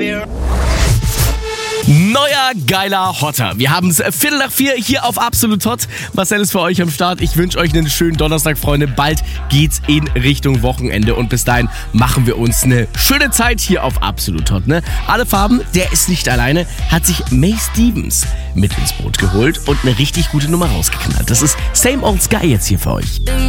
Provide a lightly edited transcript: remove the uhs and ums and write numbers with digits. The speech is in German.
Neuer geiler Hotter. Wir haben es 3:15 hier auf Absolut Hot. Marcel ist für euch am Start. Ich wünsche euch einen schönen Donnerstag, Freunde. Bald geht's in Richtung Wochenende und bis dahin machen wir uns eine schöne Zeit hier auf Absolut Hot. Ne? Alle Farben, der ist nicht alleine, hat sich May Stevens mit ins Boot geholt und eine richtig gute Nummer rausgeknallt. Das ist Same Old Sky jetzt hier für euch.